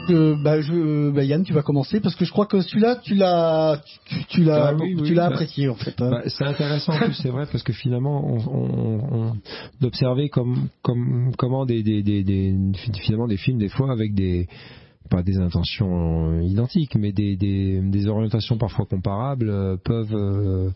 Yann, tu vas commencer parce que je crois que celui-là, tu l'as apprécié en fait. Hein. C'est intéressant en plus, c'est vrai, parce que finalement, on d'observer comment finalement des films des fois avec pas des intentions identiques, mais des orientations parfois comparables peuvent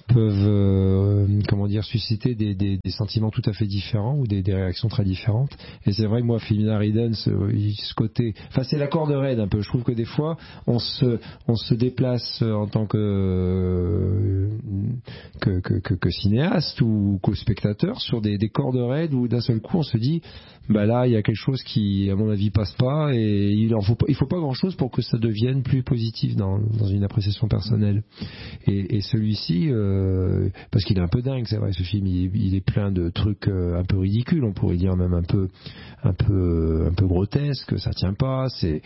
susciter des sentiments tout à fait différents ou des réactions très différentes. Et c'est vrai que moi, Femina Riden, ce côté, c'est la corde raide un peu. Je trouve que des fois on se déplace en tant que cinéaste ou co-spectateur sur des cordes raides où d'un seul coup on se dit là il y a quelque chose qui à mon avis passe pas, et il faut pas grand chose pour que ça devienne plus positif dans une appréciation personnelle. Et celui-ci, parce qu'il est un peu dingue, c'est vrai, ce film, il est plein de trucs un peu ridicules, on pourrait dire même un peu grotesque, ça tient pas, c'est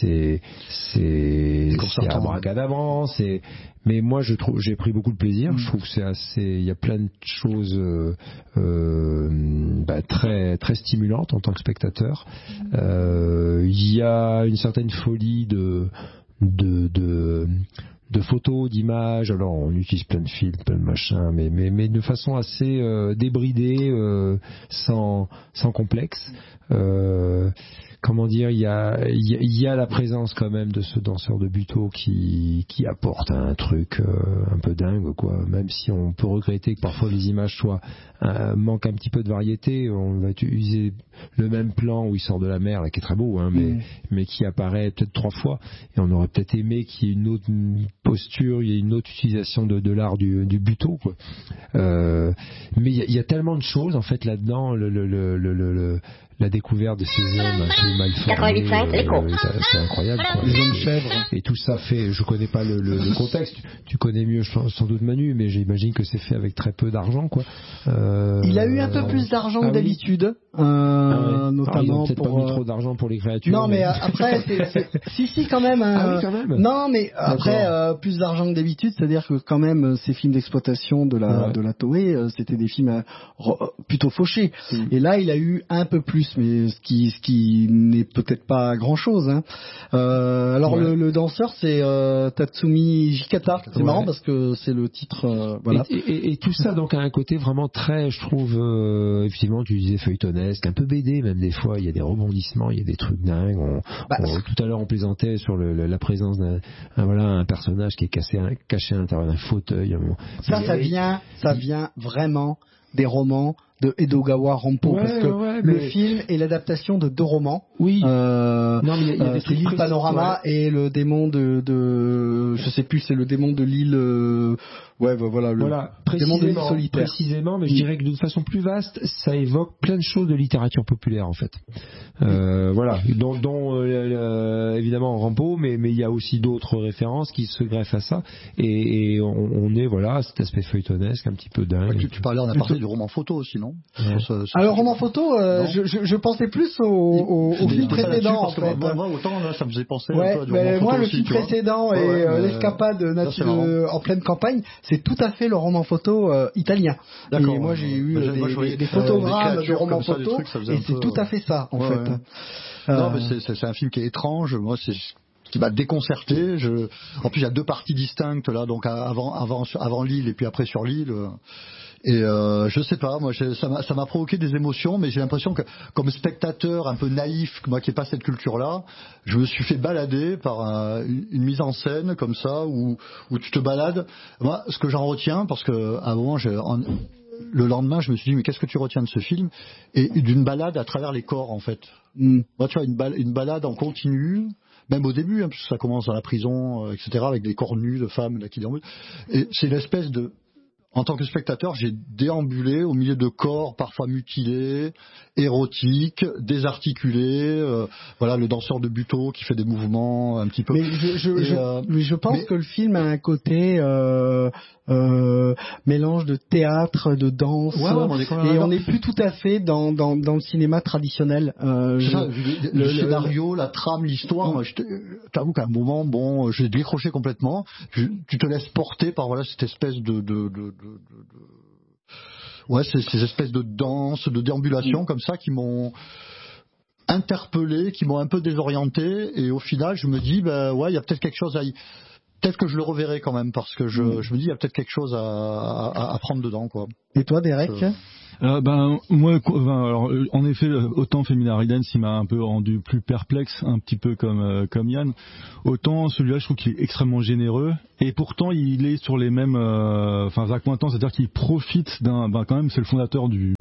abracadabra, mais moi j'ai pris beaucoup de plaisir. Je trouve que il y a plein de choses très très stimulantes en tant que spectateur. Il y a une certaine folie de photos, d'images. Alors on utilise plein de films, plein de machins, mais de façon assez débridée, sans complexe. Comment dire, il y a la présence quand même de ce danseur de butoh qui apporte un truc un peu dingue, quoi. Même si on peut regretter que parfois les images manquent un petit peu de variété, on va utiliser le même plan où il sort de la mer, là, qui est très beau, hein, mais qui apparaît peut-être 3 fois, et on aurait peut-être aimé qu'il y ait une autre posture, il y ait une autre utilisation de l'art du butoh, quoi. Mais il y a tellement de choses en fait là-dedans, la découverte de ces hommes un peu mal formés, c'est incroyable, quoi. Les hommes chèvres. Et tout ça fait, je connais pas le contexte, tu connais mieux sans doute Manu, mais j'imagine que c'est fait avec très peu d'argent, quoi. Il a eu un peu plus d'argent que d'habitude, notamment ils ont peut-être pas mis trop d'argent pour les créatures. Non, mais après, si quand même. Quand même. Non, mais après plus d'argent que d'habitude, c'est-à-dire que quand même ces films d'exploitation de la Toei, c'était des films plutôt fauchés. Et là, il a eu un peu plus, mais ce qui n'est peut-être pas grand-chose. Hein. Alors le danseur, c'est Tatsumi Jikata. C'est marrant parce que c'est le titre. Voilà. Et tout ça donc a un côté vraiment très, je trouve, effectivement, tu disais feuilletonesque, un peu BD même des fois. Il y a des rebondissements, il y a des trucs dingues. Tout à l'heure, on plaisantait sur la présence un personnage qui est caché à l'intérieur d'un fauteuil. Ça vient vraiment des romans de Edogawa Rampo, parce que le film est l'adaptation de 2 romans. Oui. C'est l'île Panorama et le démon de je sais plus, c'est le démon de l'île démon de l'île solitaire. Précisément, mais je dirais que de façon plus vaste, ça évoque plein de choses de littérature populaire en fait. Dont évidemment Rampo, mais il y a aussi d'autres références qui se greffent à ça, et on est cet aspect feuilletonesque un petit peu dingue. Tu parlais en aparté du roman photo aussi, non? Alors roman photo, je pensais plus au film précédent en fait. Moi autant là ça me faisait penser un peu à du roman photo. Moi le film précédent et l'escapade en pleine campagne, c'est tout à fait le roman photo italien. D'accord. Et moi j'ai eu des photogrammes de romans photo, et c'est tout à fait ça en fait. Non mais c'est un film qui est étrange. Moi c'est qui m'a déconcerté. En plus il y a 2 parties distinctes là, donc avant l'île et puis après sur l'île. Et je sais pas, moi ça m'a provoqué des émotions, mais j'ai l'impression que comme spectateur un peu naïf, moi qui n'ai pas cette culture-là, je me suis fait balader par une mise en scène comme ça où tu te balades. Moi, ce que j'en retiens, parce que à un moment le lendemain, je me suis dit mais qu'est-ce que tu retiens de ce film? Et d'une balade à travers les corps en fait. Moi, tu vois, une balade en continu. Même au début, parce que ça commence dans la prison, etc., avec des corps nus de femmes là qui déambulent. Et c'est l'espèce de... En tant que spectateur, j'ai déambulé au milieu de corps parfois mutilés, érotiques, désarticulés. Le danseur de butoh qui fait des mouvements un petit peu. Mais je pense que le film a un côté mélange de théâtre, de danse, et on n'est plus tout à fait dans le cinéma traditionnel. Le scénario, la trame, l'histoire. Je t'avoue qu'à un moment, j'ai décroché complètement. Tu te laisses porter par cette espèce ces espèces de danse, de déambulation comme ça qui m'ont interpellé, qui m'ont un peu désorienté, et au final je me dis ben ouais, il y a peut-être quelque chose à peut-être que je le reverrai quand même, parce que je me dis il y a peut-être quelque chose à prendre dedans, quoi. Et toi, Derek? Moi, alors, en effet, autant Feminari Dance, il m'a un peu rendu plus perplexe, un petit peu comme Yann. Autant celui-là, je trouve qu'il est extrêmement généreux, et pourtant il est sur les mêmes, Zach Pointant, c'est-à-dire qu'il profite quand même, c'est le fondateur j'ai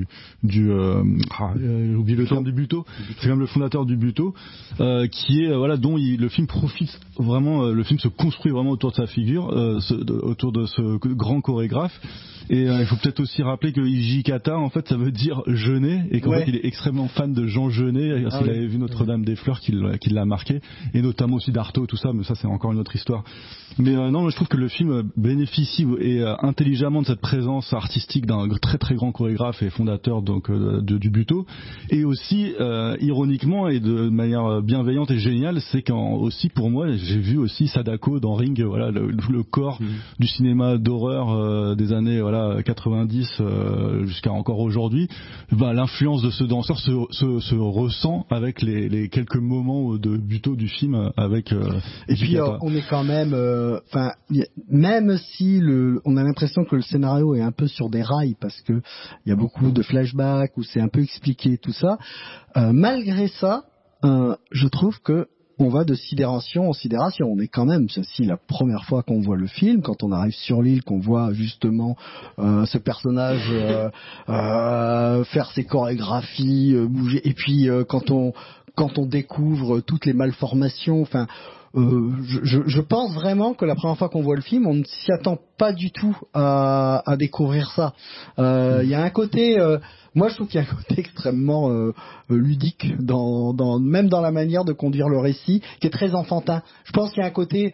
oublié le terme du Buto. C'est quand même le fondateur du Buto, qui est dont le film profite vraiment, le film se construit vraiment autour de sa figure, autour de ce grand chorégraphe. Et il faut peut-être aussi rappeler que Hijikata, en fait, ça veut dire Jeunet, et qu'en fait, il est extrêmement fan de Jean Jeunet, parce qu'il avait vu Notre-Dame des Fleurs qui l'a marqué, et notamment aussi d'Artaud, tout ça, mais ça, c'est encore une autre histoire. Mais non, je trouve que le film bénéficie intelligemment de cette présence artistique d'un très très grand chorégraphe et fondateur donc du Buto, et aussi ironiquement et de manière bienveillante et géniale, c'est aussi pour moi, j'ai vu aussi Sadako dans Ring, le corps du cinéma d'horreur des années 90 jusqu'à encore aujourd'hui. L'influence de ce danseur se ressent avec les quelques moments de Buto du film avec et puis on est quand même même si on a l'impression que le scénario est un peu sur des rails, parce que il y a beaucoup de flashbacks où c'est un peu expliqué tout ça, malgré ça je trouve que on va de sidération en sidération. On est quand même, c'est la première fois qu'on voit le film, quand on arrive sur l'île, qu'on voit justement ce personnage faire ses chorégraphies, bouger, et puis quand on découvre toutes les malformations, je pense vraiment que la première fois qu'on voit le film, on ne s'y attend pas du tout à découvrir ça. Il y a un côté, moi je trouve qu'il y a un côté extrêmement ludique même dans la manière de conduire le récit, qui est très enfantin. Je pense qu'il y a un côté,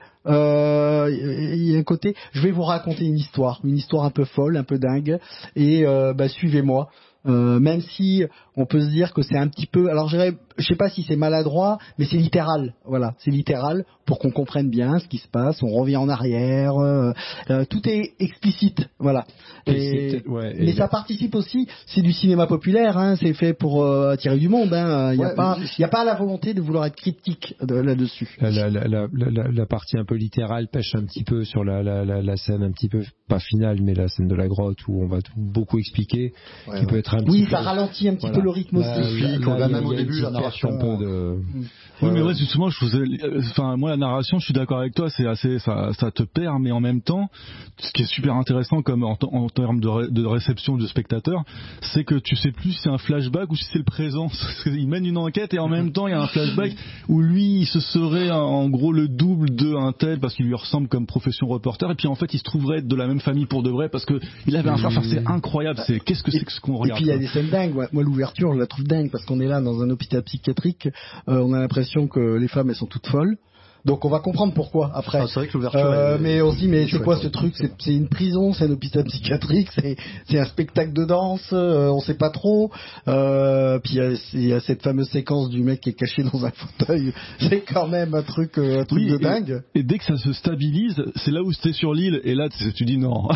je vais vous raconter une histoire un peu folle, un peu dingue, et suivez-moi. Même si on peut se dire que c'est un petit peu, alors je sais pas si c'est maladroit, mais c'est littéral. Voilà, c'est littéral pour qu'on comprenne bien ce qui se passe. On revient en arrière, tout est explicite. Voilà. Mais ça participe aussi. C'est du cinéma populaire, hein. C'est fait pour attirer du monde. Hein. Il y a pas la volonté de vouloir être critique là-dessus. La partie un peu littérale pêche un petit peu sur la scène un petit peu pas finale, mais la scène de la grotte où on va beaucoup expliquer, qui peut être ça ralentit un petit peu le rythme aussi. On a même au début la narration un peu de. Oui, mais justement, moi la narration, je suis d'accord avec toi, c'est assez, ça te perd, mais en même temps, ce qui est super intéressant comme en termes de réception du spectateur, c'est que tu sais plus si c'est un flashback ou si c'est le présent. Il mène une enquête et en même temps il y a un flashback où lui il se serait en gros le double d'un tel parce qu'il lui ressemble comme profession reporter, et puis en fait il se trouverait être de la même famille pour de vrai parce que il avait un frère. C'est incroyable. Qu'est-ce que c'est que ce qu'on regarde? Et puis il y a des scènes dingues. Moi l'ouverture je la trouve dingue parce qu'on est là dans un hôpital psychiatrique, on a l'impression que les femmes elles sont toutes folles. Donc on va comprendre pourquoi après. C'est vrai que l'ouverture mais on se dit mais c'est quoi ce truc, c'est une prison, c'est un hôpital psychiatrique, c'est un spectacle de danse, on sait pas trop. Puis il y a cette fameuse séquence du mec qui est caché dans un fauteuil. C'est quand même un truc de dingue. Et dès que ça se stabilise, c'est là où c'était sur l'île, et là tu dis non.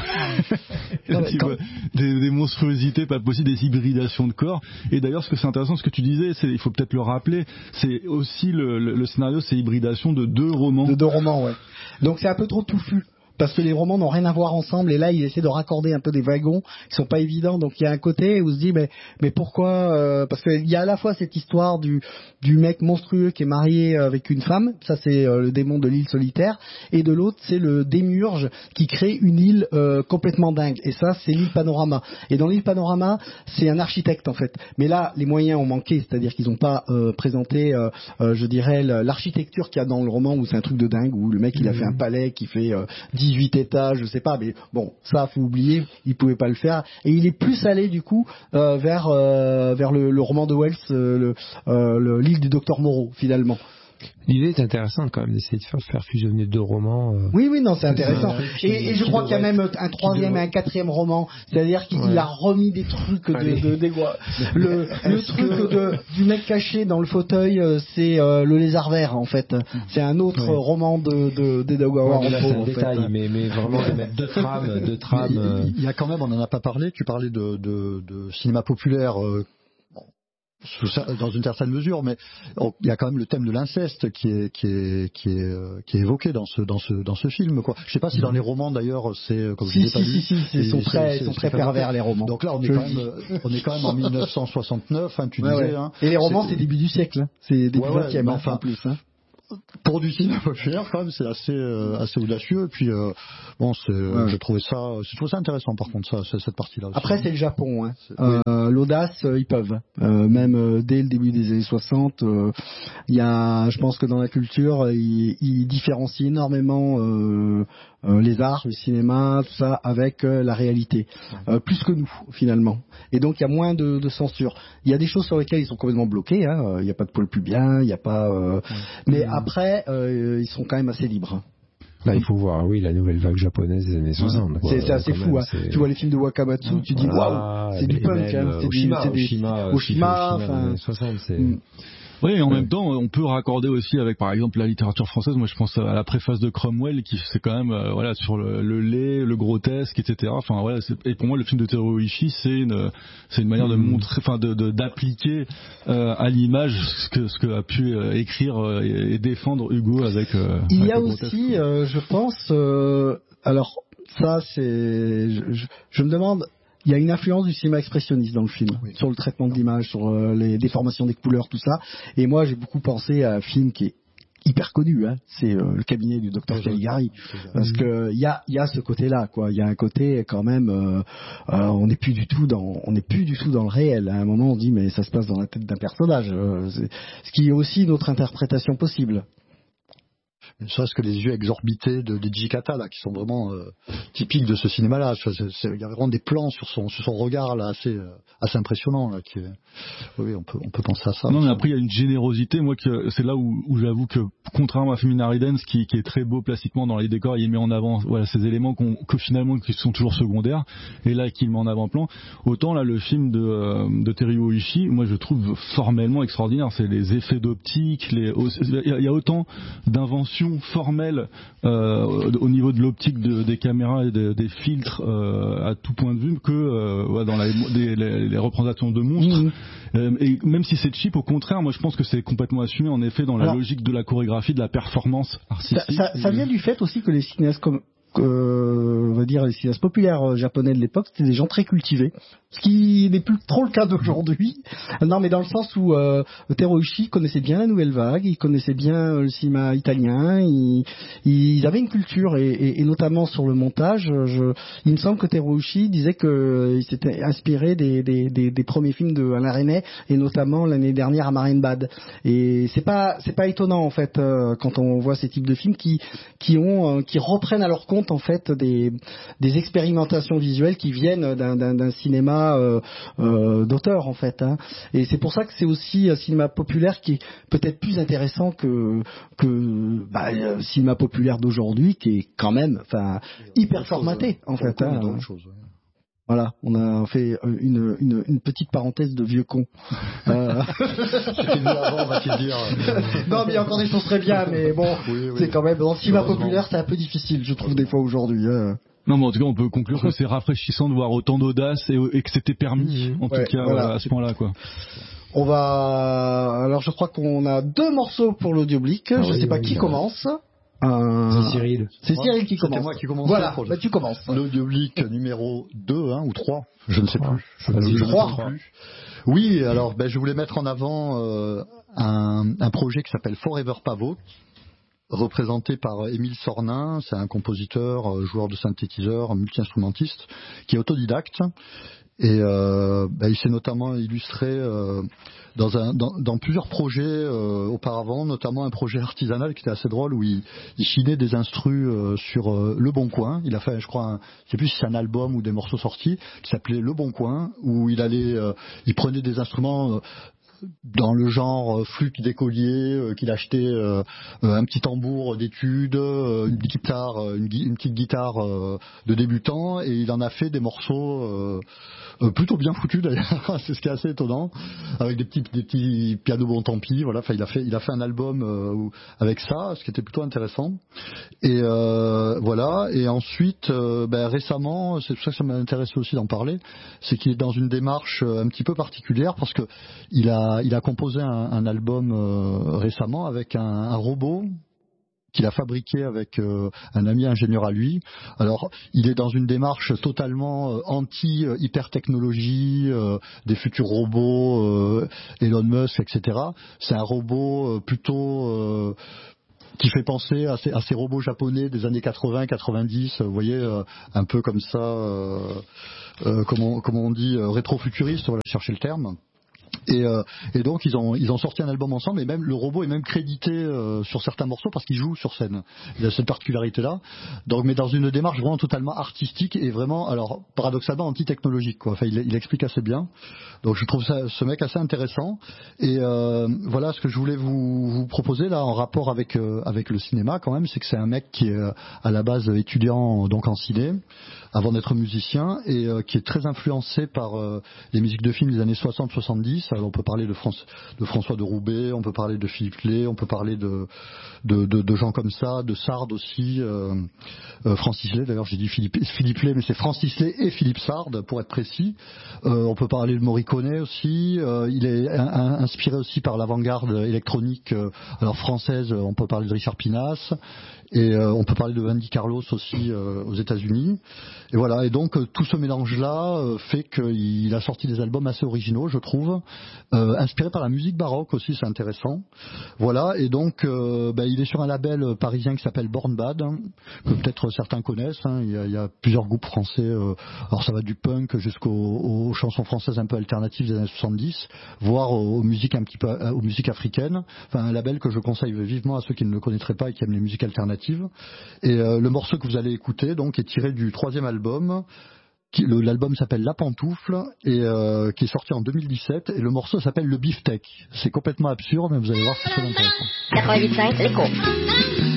Des monstruosités pas possibles, des hybridations de corps. Et d'ailleurs ce que c'est intéressant, ce que tu disais, il faut peut-être le rappeler, c'est aussi le scénario, c'est hybridation de deux romans. Ouais. Donc c'est un peu trop touffu. Parce que les romans n'ont rien à voir ensemble, et là il essaie de raccorder un peu des wagons qui sont pas évidents. Donc il y a un côté où on se dit mais pourquoi parce qu'il y a à la fois cette histoire du mec monstrueux qui est marié avec une femme, ça c'est le démon de l'île solitaire, et de l'autre c'est le démiurge qui crée une île complètement dingue, et ça c'est l'île Panorama. Et dans l'île Panorama c'est un architecte en fait, mais là les moyens ont manqué, c'est-à-dire qu'ils n'ont pas présenté je dirais l'architecture qu'il y a dans le roman, où c'est un truc de dingue, où le mec il a fait un palais qui fait 18 étages, je sais pas, mais bon, ça faut oublier, il pouvait pas le faire, et il est plus allé du coup vers le roman de Wells, l'île du docteur Moreau finalement. L'idée est intéressante quand même d'essayer de faire fusionner deux romans. Oui, non, c'est intéressant. Et je crois qu'il y a même un troisième et un quatrième roman. C'est-à-dire qu'il a remis des trucs le truc du mec caché dans le fauteuil, c'est le lézard vert en fait. C'est un autre roman d'Edogawa. C'est un détail, mais vraiment de mettre deux trames. Il y a quand même, on en a pas parlé. Tu parlais de cinéma populaire. dans une certaine mesure, mais il y a quand même le thème de l'inceste qui est évoqué dans ce film, quoi. Je sais pas si dans les romans d'ailleurs c'est comme je l'ai pas lu. Si, ils sont très pervers les romans. Donc là on est quand même en 1969, tu disais. Ouais. Hein, et les romans c'est début du siècle, hein. C'est début 20e, enfin en plus. Hein. Pour du cinéma populaire, quand même, c'est assez audacieux. Et puis, je trouvais ça intéressant, par contre, cette partie-là aussi. Après, c'est le Japon, hein. L'audace, ils peuvent. Même dès le début des années 60, je pense que dans la culture, ils différencient énormément les arts, le cinéma, tout ça, avec la réalité. Plus que nous, finalement. Et donc, il y a moins de censure. Il y a des choses sur lesquelles ils sont complètement bloqués, hein. Il n'y a pas de poil pubien, il n'y a pas... Mais après, ils sont quand même assez libres. Là, il faut voir, la nouvelle vague japonaise des années 60. C'est assez fou, hein. Tu vois les films de Wakamatsu, tu dis waouh, c'est du punk, hein. C'est Oshima, enfin. 60, c'est. Oui, et en même temps, on peut raccorder aussi avec, par exemple, la littérature française. Moi, je pense à la préface de Cromwell, qui c'est quand même, sur le lait, le grotesque, etc. Enfin, voilà. Et pour moi, le film de Teruo Ishii, c'est une manière de montrer, enfin, d'appliquer à l'image ce que a pu écrire et défendre Hugo avec. Il y a aussi, je pense, alors ça, c'est, je me demande. Il y a une influence du cinéma expressionniste dans le film, sur le traitement de l'image, sur les déformations des couleurs, tout ça. Et moi, j'ai beaucoup pensé à un film qui est hyper connu, hein. C'est le cabinet du docteur Caligari, parce que il y a ce côté-là, quoi. Il y a un côté quand même, on n'est plus du tout dans le réel. À un moment, on dit mais ça se passe dans la tête d'un personnage, ce qui est aussi notre interprétation possible. Ne serait-ce que les yeux exorbités de Jikata, là, qui sont vraiment typiques de ce cinéma-là. Il y a vraiment des plans sur son regard là assez impressionnant là. Oui, on peut penser à ça. Non, mais après il y a une générosité. Moi, c'est là où j'avoue que contrairement à Feminari Dance, qui est très beau plastiquement dans les décors, il met en avant ces éléments que finalement qui sont toujours secondaires, et là qu'il met en avant-plan. Autant là le film de Teruo Ishii, moi je trouve formellement extraordinaire. C'est les effets d'optique, il y a autant d'inventions formelle au niveau de l'optique des caméras et des filtres à tout point de vue que dans les représentations de monstres. Et même si c'est cheap, au contraire, moi je pense que c'est complètement assumé en effet dans la logique de la chorégraphie, de la performance artistique. Ça vient du fait aussi que les cinéastes on va dire les cinéastes populaires japonais de l'époque, c'était des gens très cultivés, ce qui n'est plus trop le cas d'aujourd'hui. Non, mais dans le sens où Teruo Ishii connaissait bien la nouvelle vague, il connaissait bien le cinéma italien, ils avaient une culture et notamment sur le montage. Il me semble que Teruo Ishii disait que il s'était inspiré des premiers films de Alain Resnais et notamment l'année dernière à Marienbad. Et c'est pas étonnant en fait quand on voit ces types de films qui reprennent à leur compte en fait des expérimentations visuelles qui viennent d'un cinéma d'auteur en fait, hein. Et c'est pour ça que c'est aussi un cinéma populaire qui est peut-être plus intéressant que le cinéma populaire d'aujourd'hui qui est quand même hyper formaté en fait, hein. Voilà, on a fait une petite parenthèse de vieux con. C'était mieux avant, va-t-il dire. Non, mais il y a encore des choses très bien, mais bon, c'est quand même dans le cinéma populaire, c'est un peu difficile, je trouve des fois aujourd'hui. Non, mais en tout cas, on peut conclure que c'est rafraîchissant de voir autant d'audace et que c'était permis, en tout cas, à ce point-là, quoi. Alors, je crois qu'on a 2 morceaux pour l'audioblique. Je sais pas qui commence. C'est Cyril. C'est Cyril qui commence. C'est moi qui commence. Voilà, tu commences. L'audioblique numéro 2 ou 3, je ne sais plus. Je ne sais plus. Oui, alors je voulais mettre en avant un projet qui s'appelle Forever Pavot, représenté par Émile Sornin. C'est un compositeur, joueur de synthétiseur, multi-instrumentiste, qui est autodidacte. Et il s'est notamment illustré dans plusieurs projets auparavant, notamment un projet artisanal qui était assez drôle où il chinait des instrus sur Le Bon Coin. Il a fait, je crois, je sais plus si c'est un album ou des morceaux sortis qui s'appelait Le Bon Coin, où il prenait des instruments dans le genre flûte d'écolier, qu'il achetait un petit tambour d'études, une petite guitare de débutant, et il en a fait des morceaux plutôt bien foutus d'ailleurs. C'est ce qui est assez étonnant, avec des petits pianos bon tant pis. Voilà, il a fait un album avec ça, ce qui était plutôt intéressant. Et voilà. Et ensuite, récemment, c'est pour ça que ça m'a intéressé aussi d'en parler, c'est qu'il est dans une démarche un petit peu particulière parce que il a a composé un album récemment avec un robot qu'il a fabriqué avec un ami ingénieur à lui. Alors, il est dans une démarche totalement anti-hyper-technologie, des futurs robots, Elon Musk, etc. C'est un robot plutôt qui fait penser à ces robots japonais des années 80-90, vous voyez, un peu comme ça, comment on dit, rétro-futuriste, voilà, chercher le terme. Et donc ils ont sorti un album ensemble, et même le robot est même crédité sur certains morceaux parce qu'il joue sur scène. Il a cette particularité là. Donc, mais dans une démarche vraiment totalement artistique et vraiment, alors paradoxalement anti-technologique, quoi. Enfin, il explique assez bien. Donc je trouve ce mec assez intéressant. Et voilà ce que je voulais vous proposer là en rapport avec le cinéma quand même, c'est que c'est un mec qui est à la base étudiant donc en ciné avant d'être musicien, et qui est très influencé par les musiques de films des années 60-70. Alors on peut parler de François de Roubaix, on peut parler de Philippe Clay, on peut parler de gens comme ça, de Sard aussi, Francis Lay, d'ailleurs j'ai dit Philippe Clay, mais c'est Francis Lay et Philippe Sard pour être précis. On peut parler de Morricone aussi, il est inspiré aussi par l'avant-garde électronique alors française, on peut parler de Richard Pinas, et on peut parler de Wendy Carlos aussi aux États-Unis. Et voilà, et donc tout ce mélange-là fait qu'il a sorti des albums assez originaux, je trouve, inspirés par la musique baroque aussi, c'est intéressant. Voilà, et donc il est sur un label parisien qui s'appelle Born Bad, hein, que peut-être certains connaissent. Hein. Il y a plusieurs groupes français, alors ça va du punk jusqu'aux chansons françaises un peu alternatives des années 70, voire aux musiques un petit peu aux musiques africaines. Enfin, un label que je conseille vivement à ceux qui ne le connaîtraient pas et qui aiment les musiques alternatives. Et le morceau que vous allez écouter donc est tiré du 3e album. L'album s'appelle La Pantoufle et qui est sorti en 2017, et le morceau s'appelle Le Beefsteak. C'est complètement absurde, mais vous allez voir, c'est très intéressant. 88.5 l'écho.